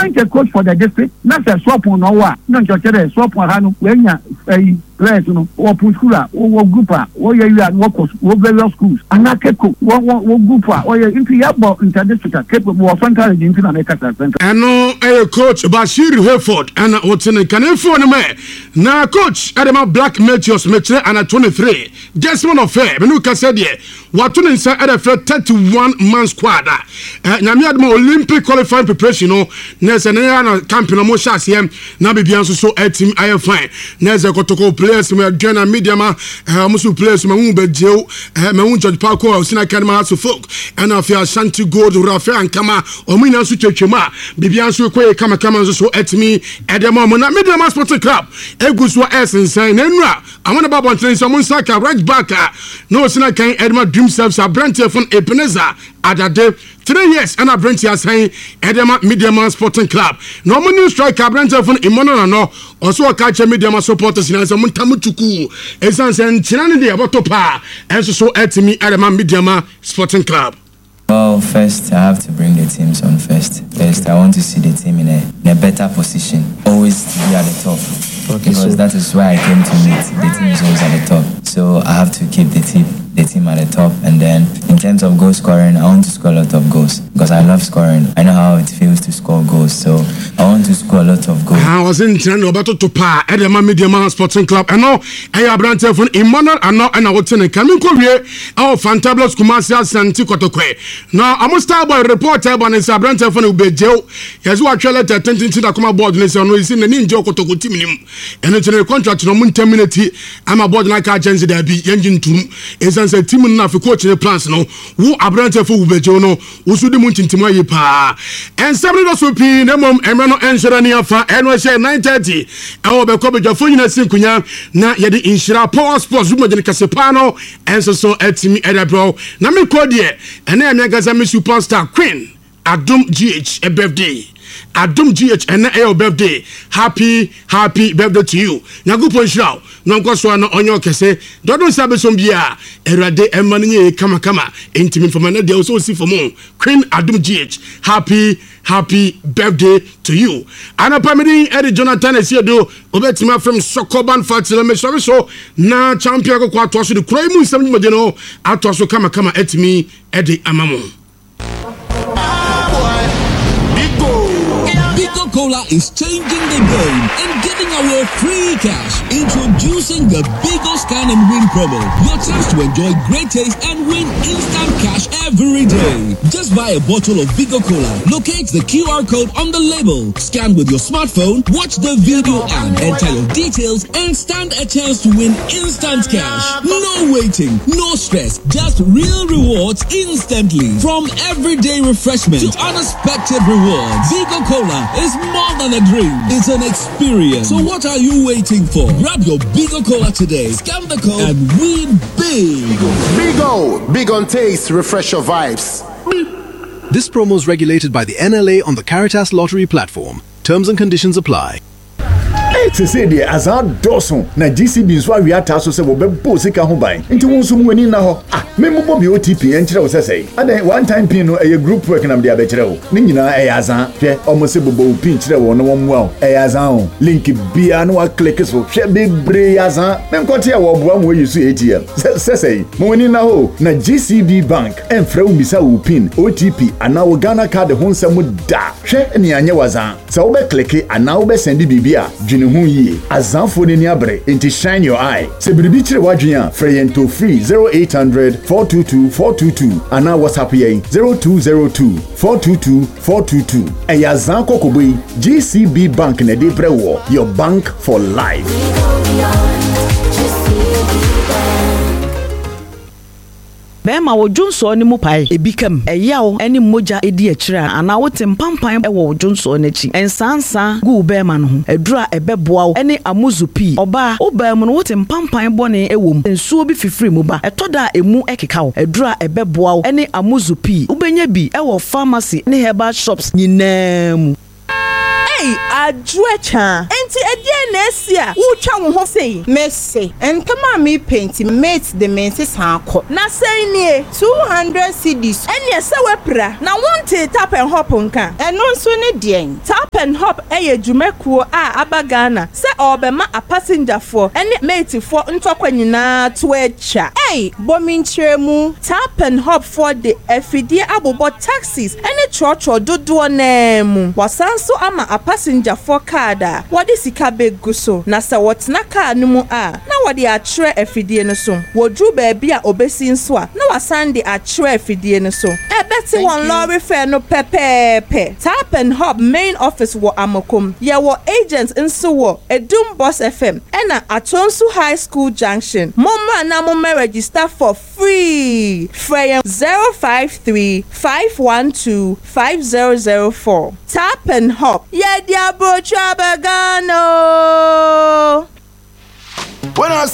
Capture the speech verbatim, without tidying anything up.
appoint a coach for the district. Not a swap on our not just a swap on Hanu when you players, you know, or Puskula, or Gupa, or you are workers, or various schools. And not Kepo, or Gupa, or into Yabo into district, capable of Fanta into America. And no, a coach Bashir Hereford and what's in a cannon for the man. Now, coach Adama Black Meteors Metre and a twenty-three. Just one of fair, Benuka said, yeah, what to inside at a thirty-one man squad. Namia Olympic qualifying preparation, no, there's an area campaign of Moshas here. Nabi Bianso so a team I fine. There's a Kotoko players, my General Media, Musu players, my Umbe Joe, my own George Parko, Sina Kanama House of Folk, and I feel Shanti Gold, Rafa and Kama, or Mina Suchema, Bibianso Kwe Kama Kama so at me at the moment. Media Sporting Club, Eguswa Essence, and Enra. I want about one thing, someone Saka, right back. No, Sina Kan Edma Dream Selves, a brand from Ebenezer at a day. Three years and I brand here saying Edema Media Sporting Club. No money strike a brand from Imono no also a catch a Media supporters in some Tamutuku. Essence and Chinani about to pa and so at me Edema Media Sporting Club. Well, first I have to bring the teams on first. First, I want to see the team in a, in a better position, always to be at the top. Okay, because so that is why I came to meet. The team is always at the top, so I have to keep the team, the team at the top. And then, in terms of goal scoring, I want to score a lot of goals because I love scoring. I know how it feels to score goals, so I want to score a lot of goals. I was in China about to pa Edema Media Sporting Club. I know I have brand from Emmanuel. I know and I was in a coming career. Our fantabulous Kumasi Santi Kotokwe. Now I'm a star boy reporter, but it's a brand from Ubejo. Yes, what trailer attention to the Kuma board. Listen, we see the Ninja Kotoko team. And it's a contract no mun terminate. I'm a board like agency that be engine to is a team enough for coaching the plans. No, who are brand for Ubejo no, who should the muntin to pa. And seven of us will be the mom and Rano and Sharania for N Y C nine thirty. I will be covered of Funya Sinkunya. Now, yet the Inshira Power Sports Zuma de Casepano and so so at me at a bro. Nami Kodie and then I guess I miss you superstar Queen Adum G H a birthday. Adum G H and a birthday. Happy, happy birthday to you. Now go point show. No cause one on your case. Don't sabe some beer. Erade and money kama kama. Intimate from another also see for more. Queen Adum G H. Happy, happy birthday to you. And a permitting Eddie Jonathan is here do Obetima from Sokoban Fatil me sorry so na champion go kwa to so the cry mu seven modeno atoso kama kama et me Eddie Amamo. Coca-Cola is changing the game and giving away free cash. Introducing the Bigo Scan and Win promo. Your chance to enjoy great taste and win instant cash every day. Just buy a bottle of Bigo Cola. Locate the Q R code on the label. Scan with your smartphone, watch the video and enter your details and stand a chance to win instant cash. No waiting, no stress, just real rewards instantly. From everyday refreshment to unexpected rewards. Bigo Cola is more than a drink, it's an experience. So what are you waiting for? Grab your Bigo Cola today, scan the code and win big. Bigo, big on taste, refresh your vibes. This promo is regulated by the N L A on the Caritas Lottery platform. Terms and conditions apply. To say the Azad Dawson, na G C B so we ata so say wo be bo sika ho ban. Nti won so mu ani na ho. Ah, me mo bo bi O T P en kire wo say. Adan one time pin no e group work na me dia be kire wo. Ni nyina e azan. Hwe omo se bobo pin kire wo no wo mu a. E azan o. Link bia no wa click so. Hwe be bre azan. Me nkote e wo boa mo yi so A T M. Say say, mo ani na ho. Na G C B Bank en fra wo bisa wo pin O T P ana wo Ghana card ho nsam da. Hwe ni anye wazan. Sa wo be click ana wo be send bibia. Hu yi azanfo ni abre into shine your eye se biribi kire wadwen a free to free zero eight hundred four two two four two two ana WhatsApp yen zero two zero two four two two four two two e ya zanko koboyi G C B Bank na dey brewo your bank for life. Bema wo Johnson ni mu pai ebikam eyawo eni moja edi akira ana wote mpampan e wo Johnson n'achi ensansa gu bema no ho adura ebeboa wo eni amuzupi oba oba mu no wote mpampan bone ewom ensuo bi fifiri mu ba etoda emu ekeka wo adura ebeboa wo eni amuzupi ubenya bi e wo pharmacy ne herbal shops nyinaa mu hey adwecha nti edie na esi a wotwa wo ho sei messe entama me paint mate the menses hanko na sei nie two hundred cedis ene ese wepra na wonte tap and hop nka eno nso ne dien tap and hop eye dwumekuo a abagana se obema a passenger for ene mate for ntokwa nyina to echa ei bominchiremu tap and hop for the efidie abobo taxis ene chocho dodo na mu wasanso ama a passenger for kada wodi sika beguso na se wotna car no mu a na wodi a chere efidie no so wodru ba bia obesi nso a na wasande a chere efidie no so e beti won lorry fare no pepepe tap and hop main office wo Amokom ye wo agents nso wo Edum Boss F M ena Atonsu High School Junction momma na momma register for free frame zero five three five one two five zero zero four tap and hop ye dia bro chabagano. When I